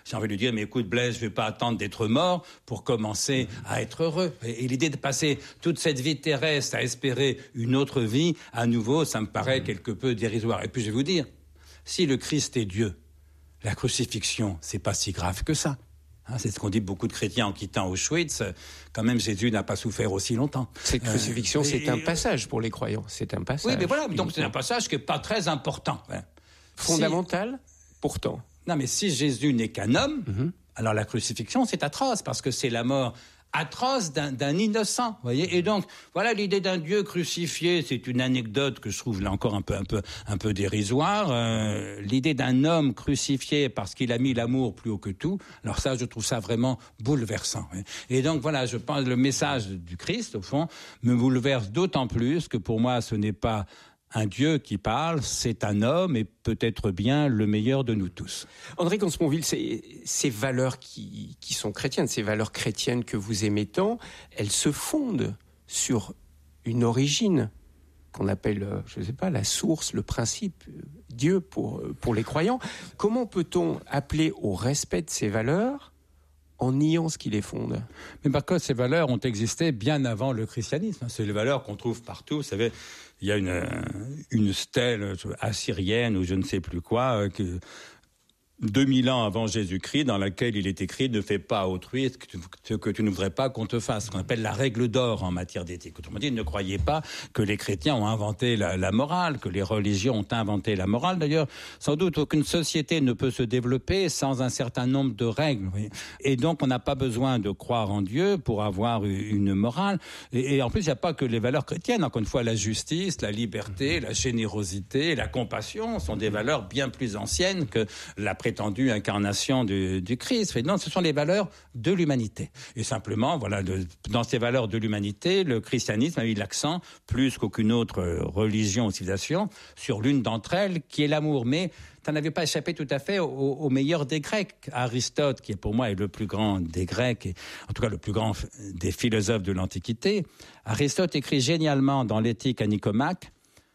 j'ai envie de lui dire, mais écoute Blaise, je vais pas attendre d'être mort pour commencer à être heureux. Et l'idée de passer toute cette vie terrestre à espérer une autre vie, à nouveau, ça me paraît quelque peu dérisoire. Et puis je vais vous dire, si le Christ est Dieu, la crucifixion, c'est pas si grave que ça. C'est ce qu'ont dit beaucoup de chrétiens en quittant Auschwitz. Quand même, Jésus n'a pas souffert aussi longtemps. Cette crucifixion, c'est un passage pour les croyants. C'est un passage. Oui, mais voilà. Donc, c'est un passage qui n'est pas très important. Fondamental, pourtant. Non, mais si Jésus n'est qu'un homme, alors la crucifixion, c'est atroce, parce que c'est la mort atroce d'un innocent, vous voyez. Et donc, voilà l'idée d'un Dieu crucifié, c'est une anecdote que je trouve là encore un peu dérisoire. L'idée d'un homme crucifié parce qu'il a mis l'amour plus haut que tout, alors ça, je trouve ça vraiment bouleversant. Oui. Et donc, voilà, je pense que le message du Christ, au fond, me bouleverse d'autant plus que pour moi, ce n'est pas un Dieu qui parle, c'est un homme et peut-être bien le meilleur de nous tous. André Comte-Sponville, ces valeurs qui sont chrétiennes, ces valeurs chrétiennes que vous aimez tant, elles se fondent sur une origine qu'on appelle, je ne sais pas, la source, le principe, Dieu pour les croyants. Comment peut-on appeler au respect de ces valeurs en niant ce qui les fonde? Mais par contre, ces valeurs ont existé bien avant le christianisme. C'est les valeurs qu'on trouve partout. Vous savez, il y a une stèle assyrienne ou je ne sais plus quoi, 2000 ans avant Jésus-Christ, dans laquelle il est écrit « Ne fais pas à autrui ce que tu ne voudrais pas qu'on te fasse », ce qu'on appelle la règle d'or en matière d'éthique. Autrement dit, ne croyez pas que les chrétiens ont inventé la morale, que les religions ont inventé la morale. D'ailleurs, sans doute, aucune société ne peut se développer sans un certain nombre de règles. Oui. Et donc, on n'a pas besoin de croire en Dieu pour avoir une morale. Et en plus, il n'y a pas que les valeurs chrétiennes. Encore une fois, la justice, la liberté, la générosité, la compassion sont des valeurs bien plus anciennes que la prétendue incarnation du Christ. Et non, ce sont les valeurs de l'humanité. Et simplement, voilà, dans ces valeurs de l'humanité, le christianisme a mis l'accent, plus qu'aucune autre religion ou civilisation, sur l'une d'entre elles, qui est l'amour. Mais ça n'avait pas échappé tout à fait au meilleur des Grecs. Aristote, qui pour moi est le plus grand des Grecs, et en tout cas le plus grand des philosophes de l'Antiquité, Aristote écrit génialement dans l'Éthique à Nicomaque,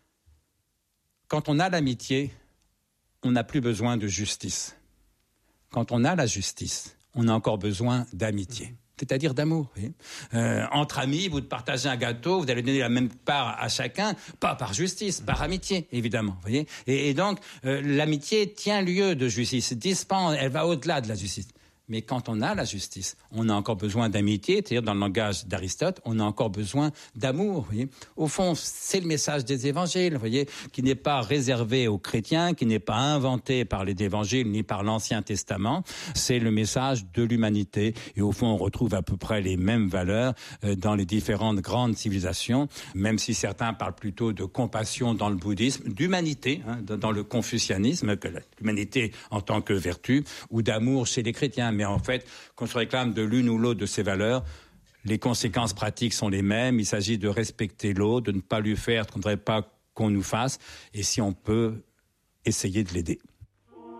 quand on a l'amitié, on n'a plus besoin de justice. Quand on a la justice, on a encore besoin d'amitié. C'est-à-dire d'amour. Oui. Entre amis, vous partagez un gâteau, vous allez donner la même part à chacun, pas par justice, par amitié, évidemment. Voyez. Et donc, l'amitié tient lieu de justice, dispense, elle va au-delà de la justice. Mais quand on a la justice, on a encore besoin d'amitié, c'est-à-dire dans le langage d'Aristote, on a encore besoin d'amour. Voyez. Au fond, c'est le message des évangiles, voyez, qui n'est pas réservé aux chrétiens, qui n'est pas inventé par les évangiles ni par l'Ancien Testament. C'est le message de l'humanité. Et au fond, on retrouve à peu près les mêmes valeurs dans les différentes grandes civilisations, même si certains parlent plutôt de compassion dans le bouddhisme, d'humanité, dans le confucianisme, que l'humanité en tant que vertu, ou d'amour chez les chrétiens. Mais en fait, qu'on se réclame de l'une ou l'autre de ces valeurs, les conséquences pratiques sont les mêmes. Il s'agit de respecter l'autre, de ne pas lui faire ce qu'on ne voudrait pas qu'on nous fasse, et si on peut, essayer de l'aider.